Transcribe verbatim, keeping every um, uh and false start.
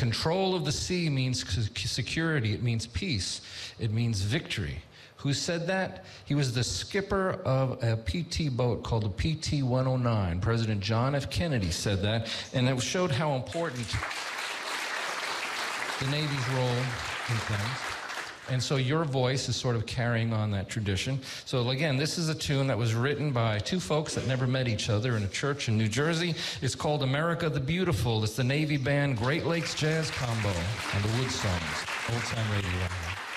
control of the sea means security, it means peace, it means victory. Who said that? He was the skipper of a P T boat called the P T one oh nine. President John F. Kennedy said that, and it showed how important the Navy's role in things. And so your voice is sort of carrying on that tradition. So again, this is a tune that was written by two folks that never met each other in a church in New Jersey. It's called America the Beautiful. It's the Navy band Great Lakes Jazz Combo and the Wood Songs. Old Time Radio.